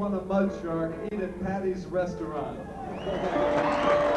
on a mud shark, eat at Patty's restaurant.